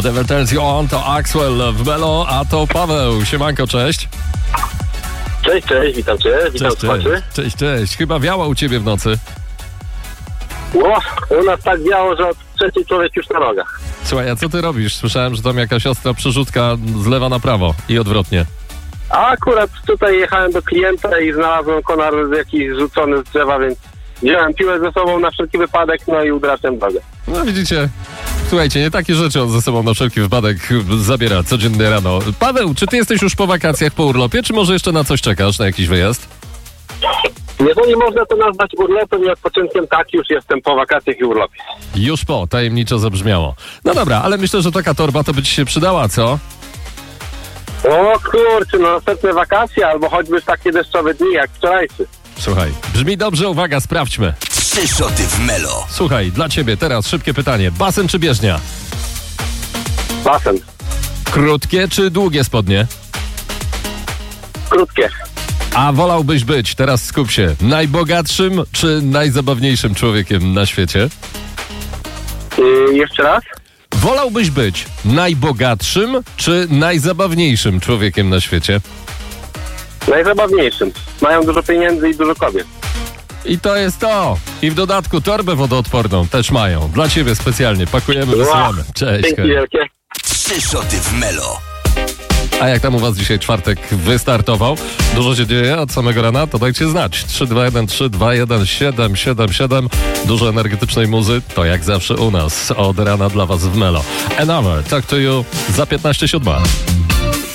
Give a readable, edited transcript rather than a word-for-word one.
Whatever Turns You On to Axwell w Melo, a to Paweł. Siemanko, cześć. Cześć, witam cię, Cześć. Chyba wiało u ciebie w nocy. No, u nas tak biało, że od trzeciej człowiek już na nogach. Słuchaj, a co ty robisz? Słyszałem, że tam jakaś ostra przerzutka z lewa na prawo i odwrotnie. A akurat tutaj jechałem do klienta i znalazłem konar jakiś rzucony z drzewa, więc wziąłem piłę ze sobą na wszelki wypadek, no i udraczam drogę. No widzicie, słuchajcie, nie takie rzeczy on ze sobą na wszelki wypadek zabiera codziennie rano. Paweł, czy ty jesteś już po wakacjach, po urlopie, czy może jeszcze na coś czekasz, na jakiś wyjazd? Jeżeli można to nazwać urlopem i odpoczynkiem, tak, już jestem po wakacjach i urlopie. Już po, tajemniczo zabrzmiało. No dobra, ale myślę, że taka torba to by ci się przydała, co? O kurczę, no następne wakacje albo choćby takie deszczowe dni jak wczorajszy. Słuchaj, brzmi dobrze, uwaga, sprawdźmy. 3 szoty w Melo. Słuchaj, dla ciebie teraz szybkie pytanie. Basen czy bieżnia? Basen. Krótkie czy długie spodnie? Krótkie. A wolałbyś być, teraz skup się, najbogatszym czy najzabawniejszym człowiekiem na świecie? Jeszcze raz? Wolałbyś być najbogatszym czy najzabawniejszym człowiekiem na świecie? Najzabawniejszym. Mają dużo pieniędzy i dużo kobiet. I to jest to. I w dodatku torbę wodoodporną też mają. Dla ciebie specjalnie. Pakujemy, wysyłamy. Cześć. Dzięki wielkie. 3 szoty w Melo. A jak tam u was dzisiaj czwartek wystartował? Dużo się dzieje od samego rana? To dajcie znać. 321-321-777. Dużo energetycznej muzy. To jak zawsze u nas. Od rana dla was w Melo. And Talk to You za 15:07.